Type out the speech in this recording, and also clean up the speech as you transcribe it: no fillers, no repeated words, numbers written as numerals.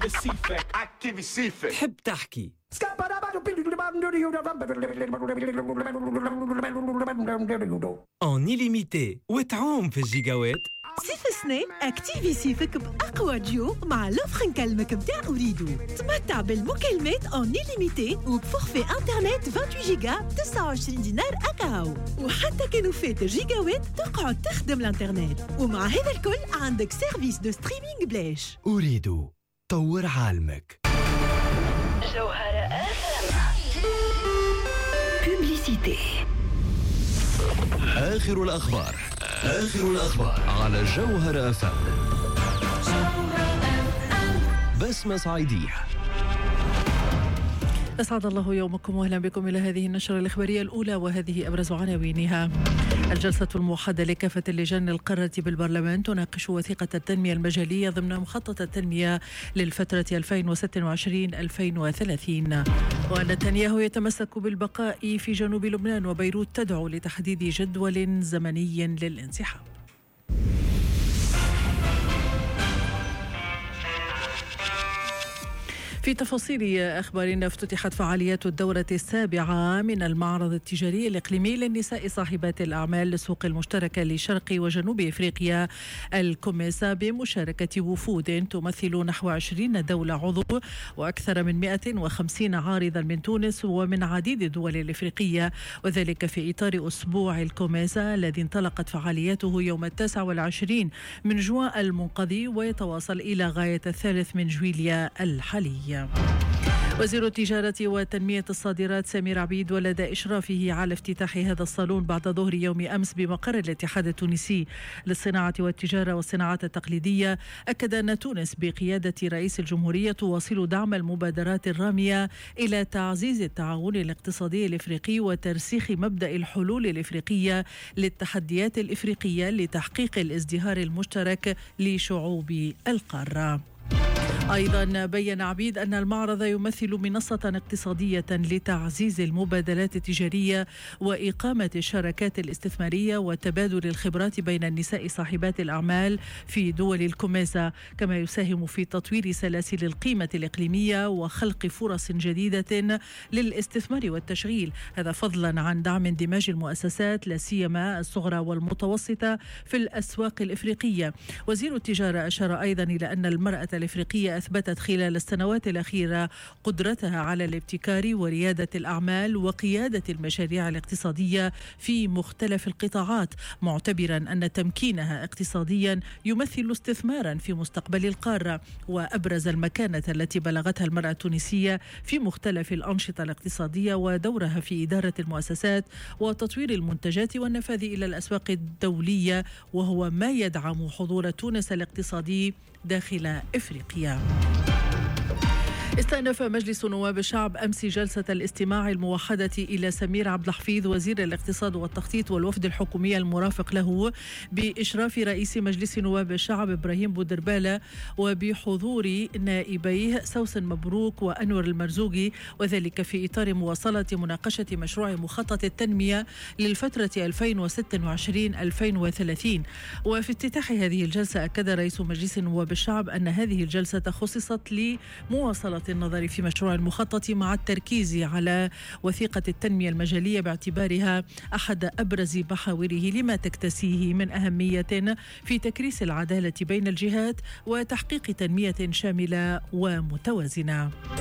تحب تحكي en illimité وتعوم في الجيجاوات. صيف السنة اكتيفي صيفك بأقوى ديو مع لوفر نكلمك متاع أريدو. تمتع بالمكالمات اون إليميتي وبفورفي انترنت 28 جيجا 29 دينار أكاو، وحتى كانوا فات الجيجاوات تقعد تخدم الانترنت. ومع هذا الكل عندك سيرفيس دو ستريمينج بلاش. أريدو طور عالمك. جوهرة بوبليسيتي. آخر الأخبار على جوهرة أفهم. بسمة صعيدية. أسعد الله يومكم وأهلا بكم إلى هذه النشرة الإخبارية الأولى، وهذه أبرز عناوينها. الجلسة الموحدة لكافة اللجان القارة بالبرلمان تناقش وثيقة التنمية المجالية ضمن مخطط التنمية للفترة 2026-2030. ونتنياهو يتمسك بالبقاء في جنوب لبنان، وبيروت تدعو لتحديد جدول زمني للانسحاب. في تفاصيل أخبارنا، افتتحت فعاليات الدورة السابعة من المعرض التجاري الإقليمي للنساء صاحبات الأعمال للسوق المشتركة لشرق وجنوب إفريقيا الكوميسا، بمشاركة وفود تمثل نحو 20 دولة عضو وأكثر من 150 عارضا من تونس ومن عديد الدول الإفريقية، وذلك في إطار أسبوع الكوميسا الذي انطلقت فعالياته يوم 29 من جوان المنقضي ويتواصل إلى غاية 3 جويليا الحالي. وزير التجارة وتنمية الصادرات سمير عبيد ولدى إشرافه على افتتاح هذا الصالون بعد ظهر يوم أمس بمقر الاتحاد التونسي للصناعة والتجارة والصناعات التقليدية، أكد أن تونس بقيادة رئيس الجمهورية تواصل دعم المبادرات الرامية إلى تعزيز التعاون الاقتصادي الإفريقي وترسيخ مبدأ الحلول الإفريقية للتحديات الإفريقية لتحقيق الازدهار المشترك لشعوب القارة. أيضا بيّن عبيد أن المعرض يمثل منصة اقتصادية لتعزيز المبادلات التجارية وإقامة الشراكات الاستثمارية وتبادل الخبرات بين النساء صاحبات الأعمال في دول الكوميسا، كما يساهم في تطوير سلاسل القيمة الإقليمية وخلق فرص جديدة للاستثمار والتشغيل، هذا فضلا عن دعم اندماج المؤسسات لا سيما الصغرى والمتوسطة في الأسواق الإفريقية. وزير التجارة أشار أيضا إلى أن المرأة الإفريقية أثبتت خلال السنوات الأخيرة قدرتها على الابتكار وريادة الأعمال وقيادة المشاريع الاقتصادية في مختلف القطاعات، معتبرا أن تمكينها اقتصاديا يمثل استثمارا في مستقبل القارة. وأبرز المكانة التي بلغتها المرأة التونسية في مختلف الأنشطة الاقتصادية ودورها في إدارة المؤسسات وتطوير المنتجات والنفاذ إلى الأسواق الدولية، وهو ما يدعم حضور تونس الاقتصادي داخل إفريقيا. استأنف مجلس نواب الشعب أمس جلسة الاستماع الموحدة إلى سمير عبد الحفيظ وزير الاقتصاد والتخطيط والوفد الحكومي المرافق له بإشراف رئيس مجلس نواب الشعب إبراهيم بودربالة وبحضور نائبيه سوسن مبروك وأنور المرزوقي، وذلك في إطار مواصلة مناقشة مشروع مخطط التنمية للفترة 2026-2030. وفي افتتاح هذه الجلسة أكد رئيس مجلس نواب الشعب أن هذه الجلسة خصصت لمواصلة النظر في مشروع المخطط مع التركيز على وثيقة التنمية المجالية باعتبارها أحد أبرز محاوره لما تكتسيه من أهمية في تكريس العدالة بين الجهات وتحقيق تنمية شاملة ومتوازنة.